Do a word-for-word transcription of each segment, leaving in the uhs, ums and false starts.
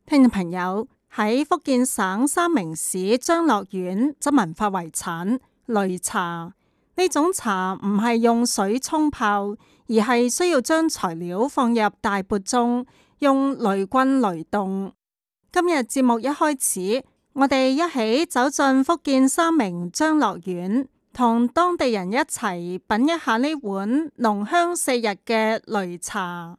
聽眾朋友，喺福建省三明市張樂縣則文化遺產擂茶。呢種茶唔係用水沖泡，而係需要將材料放入大缽中，用雷棍擂動。今日節目一開始，我哋一起走進福建三明張樂縣，同當地人一齊品一下呢碗濃香四溢嘅擂茶。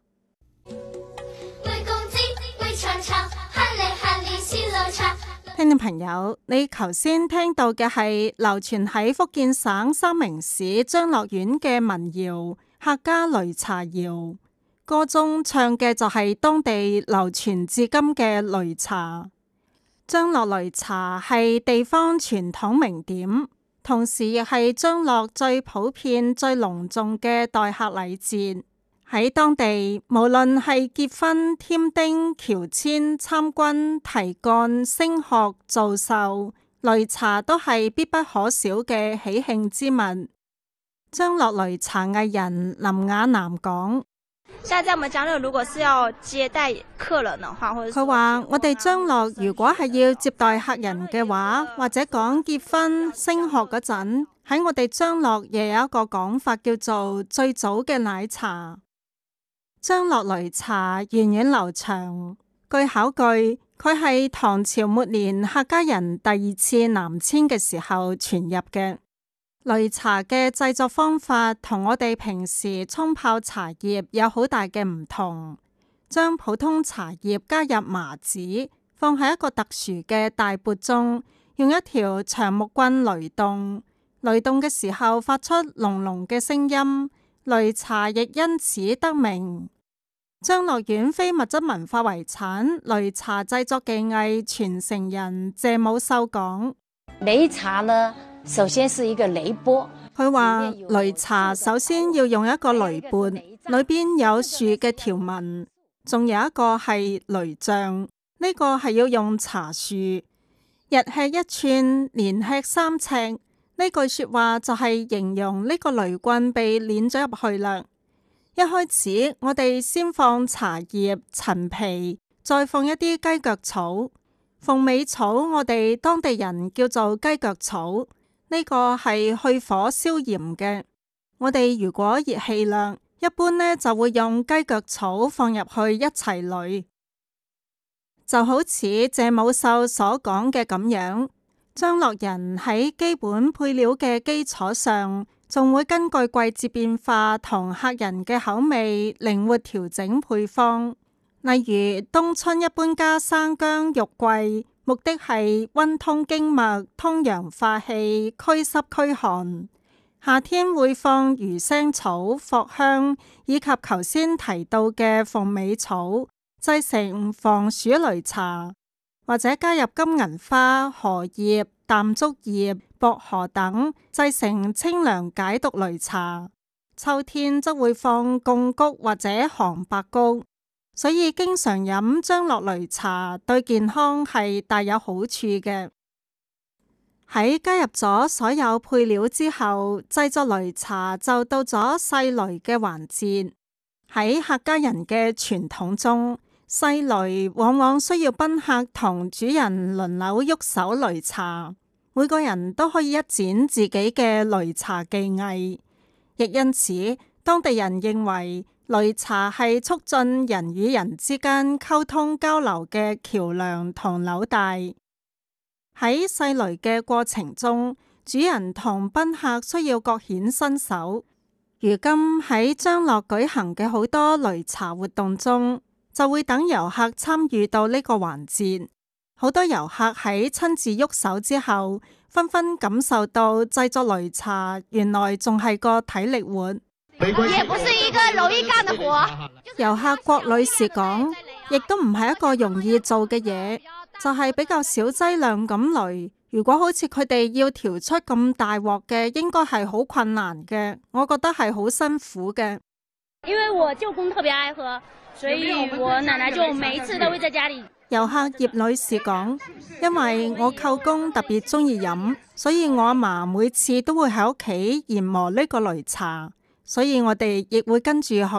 聽眾朋友，你頭先聽到嘅係流傳喺福建省三明市張樂縣嘅民謠《客家擂茶謠》，歌中唱嘅就係當地流傳至今嘅擂茶。張樂擂茶係地方傳統名點，同時亦係張樂最普遍、最隆重嘅待客禮節。喺當地，無論係結婚、添丁、喬遷、參軍、提幹、升學、造壽，擂茶都係必不可少嘅喜慶之物。張樂擂茶藝人林雅南講： 像在我們張樂，如果是要接待客人的話， 佢話我哋張樂如果係要接待客人嘅話，或者講結婚、升學嗰陣，喺我哋張樂亦有一個講法叫做最早嘅奶茶。張樂擂茶源遠流長，據考據，佢係唐朝末年客家人第二次南遷嘅時候傳入嘅。擂茶嘅製作方法同我哋平時沖泡茶葉有好大嘅唔同，將普通茶葉加入麻子，放喺一個特殊嘅大缽中，用一條長木棍擂動，擂動嘅時候發出隆隆嘅聲音。擂茶亦因此得名。張樂縣非物質文化遺產擂茶製作技藝傳承人謝武秀講： 擂茶呢，首先是一個擂缽。 佢話擂茶首先要用一個擂缽，裏邊有樹嘅條紋，仲有一個係擂杖，呢個係要用茶樹。日吃一寸，年吃三尺。呢句說話就係形容呢個擂棍被碾咗入去啦。一開始我哋先放茶葉、陳皮，再放一啲雞腳草。鳳尾草我哋當地人叫做雞腳草，呢個係去火消炎嘅。我哋如果熱氣啦，一般呢就會用雞腳草放入去一齊擂。就好似謝武秀所講嘅咁樣。張樂人喺基本配料嘅基礎上，仲會根據季節變化同客人嘅口味靈活調整配方。例如冬春一般加生薑、肉桂，目的係溫通經脈、通陽化氣、驅濕驅寒。夏天會放魚腥草、藿香以及頭先提到嘅鳳尾草，製成防暑擂茶。或者加入金銀花、荷葉、淡竹葉、薄荷等，製成清涼解毒擂茶。秋天則會放貢菊或者杭白菊，所以經常飲張樂擂茶對健康係大有好處嘅。喺加入咗所有配料之後，製作擂茶就到咗細擂嘅環節。喺客家人嘅傳統中，細擂往往需要賓客同主人輪流喐手擂茶，每個人都可以一展自己嘅擂茶技藝。亦因此，當地人認為擂茶係促進人與人之間溝通交流嘅橋樑同紐帶。喺細擂嘅過程中，主人同賓客需要各顯身手。如今喺張樂舉行嘅好多擂茶活動中，就會等遊客參與到呢個環節。好多遊客喺親自喐手之後，紛紛感受到製作擂茶原來仲係個體力活， 也不是一個容易幹的活。 遊客郭女士講，亦都唔係一個容易做嘅嘢，就係比較少劑量咁擂。如果好似佢哋要調出咁大鑊嘅，應該係好困難嘅。我覺得係好辛苦嘅。 因為我舅公特別愛喝，所以我奶奶就每一次都會在家裏。 遊客葉女士講，因為我舅公特別中意飲，所以我阿嫲每次都會喺屋企研磨呢個擂茶，所以我哋亦會跟住學